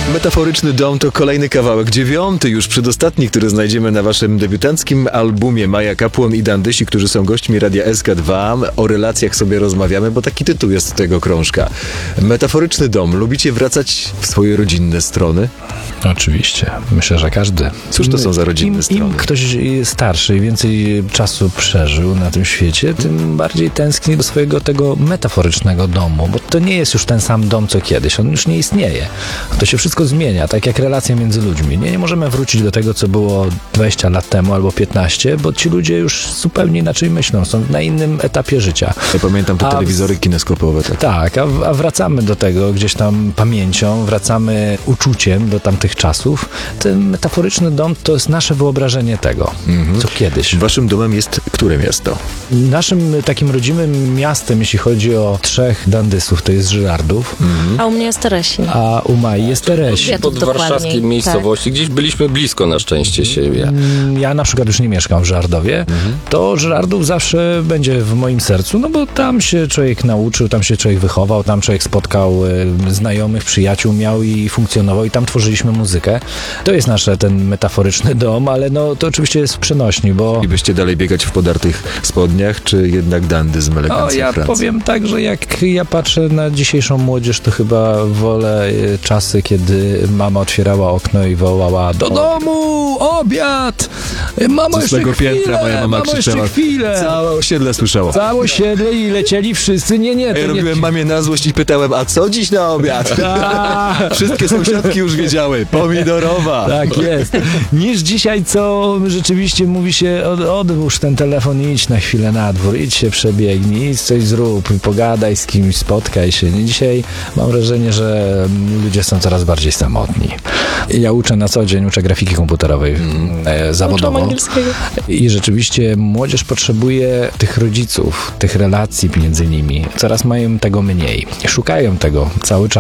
Metaforyczny dom to kolejny kawałek, 9, już przedostatni, który znajdziemy na waszym debiutanckim albumie. Maja Kapłon i Dan Dysi, którzy są gośćmi Radia SK2. O relacjach sobie rozmawiamy, bo taki tytuł jest tego krążka. Metaforyczny dom. Lubicie wracać w swoje rodzinne strony? Oczywiście. Myślę, że każdy. Cóż to są za rodzinne strony? Im ktoś starszy i więcej czasu przeżył na tym świecie, tym bardziej tęskni do swojego tego metaforycznego domu, bo to nie jest już ten sam dom, co kiedyś. On już nie istnieje. To się wszystko zmienia, tak jak relacje między ludźmi. Nie możemy wrócić do tego, co było 20 lat temu albo 15, bo ci ludzie już zupełnie inaczej myślą, są na innym etapie życia. Ja pamiętam te telewizory kineskopowe. Tak, a wracamy do tego gdzieś tam pamięcią, wracamy uczuciem do tamtych czasów. Ten metaforyczny dom to jest nasze wyobrażenie tego, co kiedyś. Waszym domem jest które miasto? Naszym takim rodzimym miastem, jeśli chodzi o 3 dandysów, to jest Żyrardów. A u mnie jest Teresin. A u Mai jest Teresin. Pod warszawskiej miejscowości. Gdzieś byliśmy blisko na szczęście siebie. Ja na przykład już nie mieszkam w Żyrardowie. To Żyrardów zawsze będzie w moim sercu, no bo tam się człowiek nauczył, tam się człowiek wychował, tam człowiek spotkał znajomych, przyjaciół miał i funkcjonował i tam tworzyliśmy muzykę. To jest nasz ten metaforyczny dom, ale no to oczywiście jest w przenośni, bo... I byście dalej biegać w podartych spodniach, czy jednak dandyzm, elegancja Francji? Powiem tak, że jak ja patrzę na dzisiejszą młodzież, to chyba wolę czasy, kiedy mama otwierała okno i wołała: do domu, obiad! Mamo, jeszcze chwilę! Piętra moja mama krzyczała. Całe osiedle słyszało. Całe osiedle i lecieli wszyscy. Nie. Ja robiłem mamie na złość i pytałem: a co dziś na obiad? Wszystkie sąsiadki już wiedziały. Pomidorowa. Tak jest. Niż dzisiaj, co rzeczywiście mówi się: odłóż ten telefon i idź na chwilę na dwór, idź się przebiegnij, idź coś zrób, pogadaj z kimś, spotkaj się. Dzisiaj mam wrażenie, że ludzie są coraz bardziej samotni. Ja uczę na co dzień, uczę grafiki komputerowej zawodowo. I rzeczywiście młodzież potrzebuje tych rodziców, tych relacji między nimi. Coraz mają tego mniej. Szukają tego cały czas.